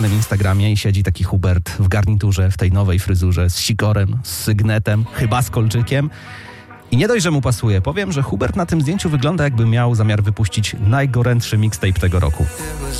Instagramie i siedzi taki Hubert w garniturze, w tej nowej fryzurze, z sikorem, z sygnetem, chyba z kolczykiem. I nie dość, że mu pasuje. Powiem, że Hubert na tym zdjęciu wygląda, jakby miał zamiar wypuścić najgorętszy mixtape tego roku.